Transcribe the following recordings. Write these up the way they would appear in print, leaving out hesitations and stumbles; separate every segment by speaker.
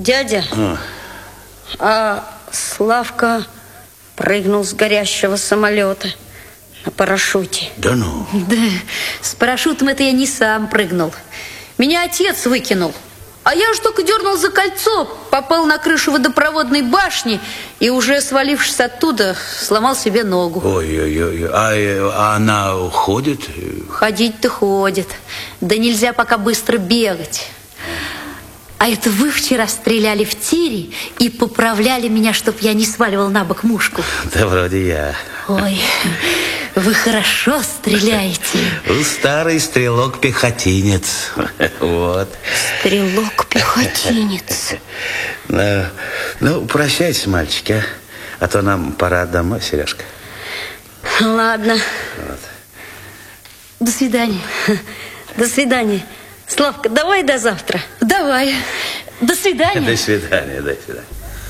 Speaker 1: Дядя, а Славка прыгнул с горящего самолета на парашюте.
Speaker 2: Да ну?
Speaker 3: Да, с парашютом это я не сам прыгнул. Меня отец выкинул. А я уж только дернул за кольцо, попал на крышу водопроводной башни и, уже свалившись оттуда, сломал себе ногу.
Speaker 2: Ой-ой-ой, а она ходит?
Speaker 3: Ходить-то ходит, да нельзя пока быстро бегать. А это вы вчера стреляли в тире и поправляли меня, чтоб я не сваливал на бок мушку.
Speaker 2: Да вроде я.
Speaker 3: Ой, вы хорошо стреляете.
Speaker 2: Старый стрелок-пехотинец. Вот.
Speaker 3: Стрелок-пехотинец.
Speaker 2: Ну, прощайте, мальчики, а то нам пора домой, Сережка.
Speaker 1: Ладно.
Speaker 2: Вот.
Speaker 3: До свидания.
Speaker 1: До свидания. Славка, давай до завтра.
Speaker 3: Давай. До свидания.
Speaker 2: До свидания, до свидания.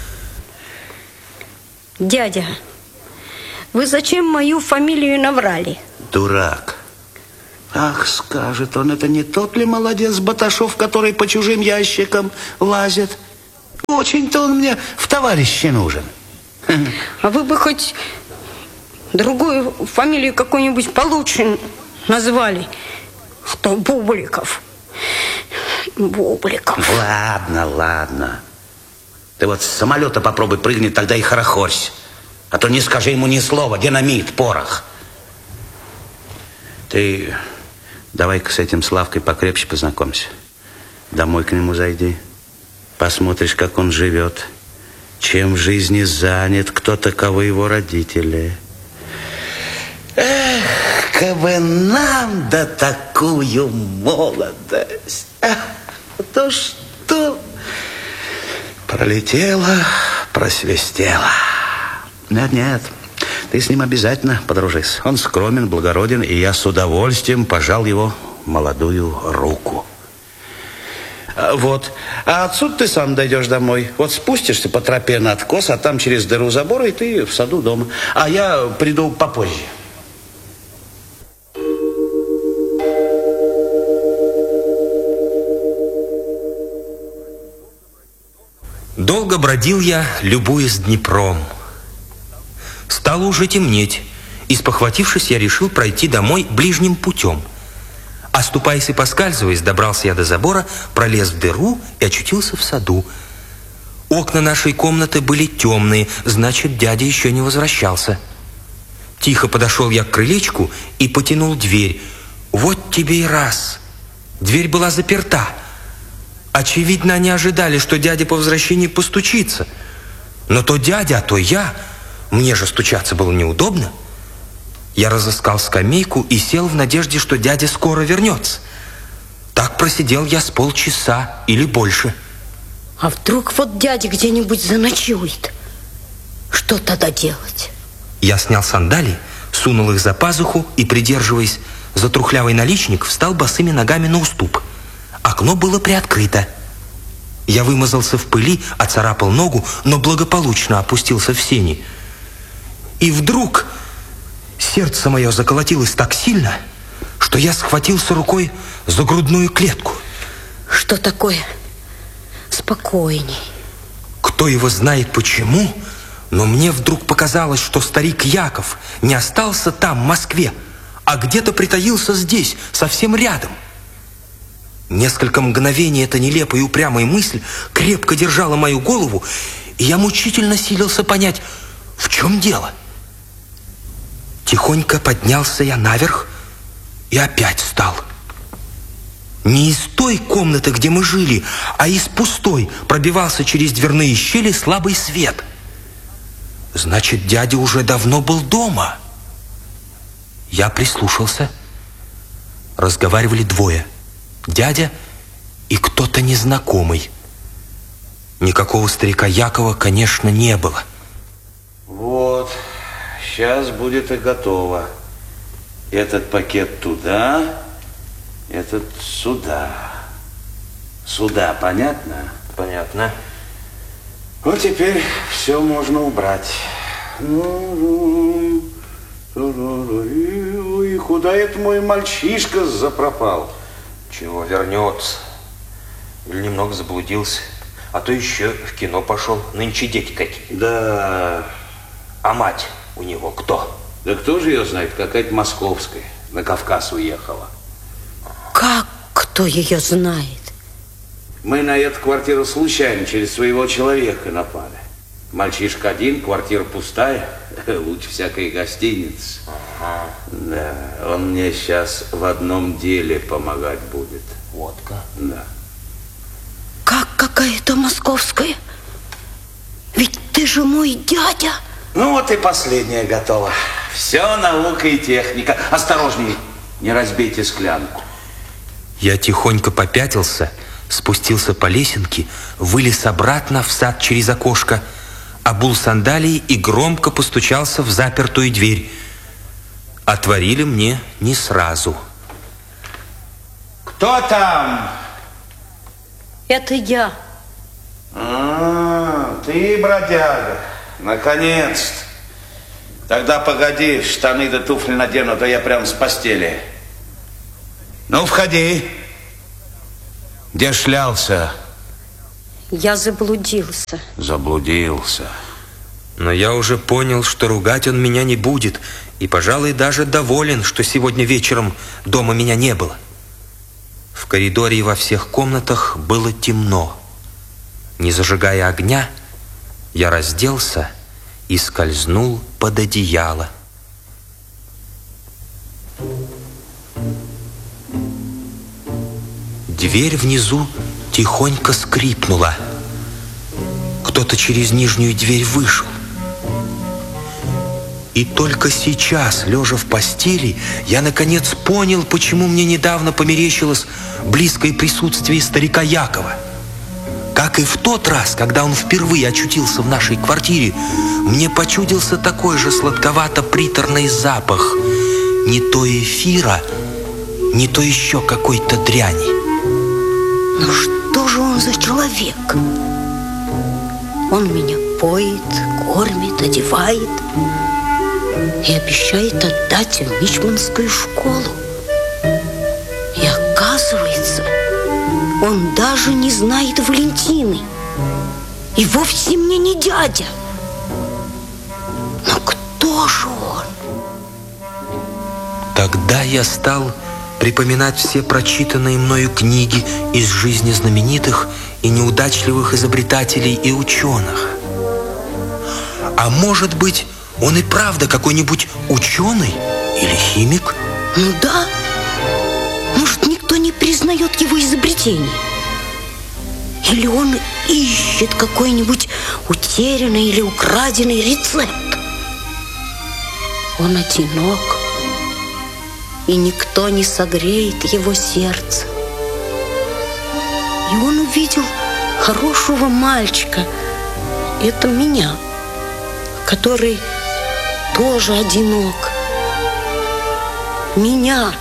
Speaker 1: Дядя, вы зачем мою фамилию наврали?
Speaker 2: Дурак. Ах, скажет он, это не тот ли молодец Баташов, который по чужим ящикам лазит? Очень-то он мне в товарищи нужен.
Speaker 1: А вы бы хоть другую фамилию какую-нибудь получше назвали. А то Бубликов. Бубликов.
Speaker 2: Ладно, ладно. Ты вот с самолета попробуй прыгни, тогда и хорохорься. А то не скажи ему ни слова, динамит, порох. Ты давай-ка с этим Славкой покрепче познакомься. Домой к нему зайди. Посмотришь, как он живет. Чем в жизни занят, кто таковы его родители. Эх, кабы нам да такую молодость. То что пролетело, просвистело. Нет, ты с ним обязательно подружись. Он скромен, благороден, и я с удовольствием пожал его молодую руку. Вот. А отсюда ты сам дойдешь домой. Вот спустишься по тропе на откос, а там через дыру забора, и ты в саду дома. А я приду попозже.
Speaker 4: Долго бродил я, любуясь Днепром. Стало уже темнеть, и, спохватившись, я решил пройти домой ближним путем. Оступаясь и поскальзываясь, добрался я до забора, пролез в дыру и очутился в саду. Окна нашей комнаты были темные, значит, дядя еще не возвращался. Тихо подошел я к крылечку и потянул дверь. Вот тебе и раз. Дверь была заперта. Очевидно, они ожидали, что дядя по возвращении постучится. Но то дядя, а то я. Мне же стучаться было неудобно. Я разыскал скамейку и сел в надежде, что дядя скоро вернется. Так просидел я с полчаса или больше.
Speaker 1: А вдруг вот дядя где-нибудь заночует? Что тогда делать?
Speaker 4: Я снял сандалии, сунул их за пазуху и, придерживаясь за трухлявый наличник, встал босыми ногами на уступ. Окно было приоткрыто. Я вымазался в пыли, оцарапал ногу, но благополучно опустился в сени. И вдруг сердце мое заколотилось так сильно, что я схватился рукой за грудную клетку.
Speaker 1: Что такое? Спокойней.
Speaker 4: Кто его знает почему, но мне вдруг показалось, что старик Яков не остался там, в Москве, а где-то притаился здесь, совсем рядом. Несколько мгновений эта нелепая и упрямая мысль крепко держала мою голову, и я мучительно силился понять, в чем дело. Тихонько поднялся я наверх и опять встал. Не из той комнаты, где мы жили, а из пустой пробивался через дверные щели слабый свет. Значит, дядя уже давно был дома. Я прислушался. Разговаривали двое. Дядя и кто-то незнакомый. Никакого старика Якова, конечно, не было.
Speaker 2: Вот, сейчас будет и готово. Этот пакет туда, этот сюда. Сюда, понятно?
Speaker 4: Понятно.
Speaker 2: Вот теперь все можно убрать. И куда это мой мальчишка запропал?
Speaker 4: Чего вернется? Или немного заблудился? А то еще в кино пошел. Нынче дети какие.
Speaker 2: Да.
Speaker 4: А мать у него кто?
Speaker 2: Да кто же ее знает? Какая-то московская. На Кавказ уехала.
Speaker 1: Как кто ее знает?
Speaker 2: Мы на эту квартиру случайно через своего человека напали. Мальчишка один, квартира пустая. Лучше всякой гостиницы.
Speaker 4: Ага.
Speaker 2: Да, он мне сейчас в одном деле помогать будет.
Speaker 4: Водка.
Speaker 2: Да.
Speaker 1: Как какая-то московская? Ведь ты же мой дядя.
Speaker 2: Ну вот и последнее готово. Все наука и техника. Осторожней, не разбейте склянку.
Speaker 4: Я тихонько попятился, спустился по лесенке, вылез обратно в сад через окошко, обул сандалии и громко постучался в запертую дверь. Отворили мне не сразу.
Speaker 2: Кто там?
Speaker 3: Это я.
Speaker 2: Ты, бродяга, наконец-то. Тогда погоди, штаны да туфли надену, то я прям с постели. Ну, входи. Где шлялся?
Speaker 1: Я заблудился.
Speaker 2: Заблудился.
Speaker 4: Но я уже понял, что ругать он меня не будет, и, пожалуй, даже доволен, что сегодня вечером дома меня не было. В коридоре и во всех комнатах было темно. Не зажигая огня, я разделся и скользнул под одеяло. Дверь внизу тихонько скрипнула. Кто-то через нижнюю дверь вышел. И только сейчас, лежа в постели, я наконец понял, почему мне недавно померещилось близкое присутствие старика Якова. Как и в тот раз, когда он впервые очутился в нашей квартире, мне почудился такой же сладковато-приторный запах. Не то эфира, не то еще какой-то дряни.
Speaker 1: Ну что же он за человек? Он меня поет, кормит, одевает и обещает отдать в мичманскую школу. И оказывается, он даже не знает Валентины и вовсе мне не дядя. Но кто же он?
Speaker 4: Тогда я стал припоминать все прочитанные мною книги из жизни знаменитых и неудачливых изобретателей и ученых. А может быть, он и правда какой-нибудь ученый или химик?
Speaker 1: Ну да. Может, никто не признает его изобретение? Или он ищет какой-нибудь утерянный или украденный рецепт? Он одинок, и никто не согреет его сердце. И он увидел хорошего мальчика, это меня, который тоже одинок. Меня,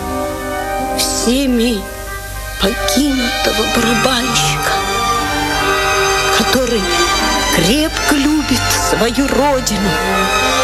Speaker 1: всеми покинутого барабанщика, который крепко любит свою родину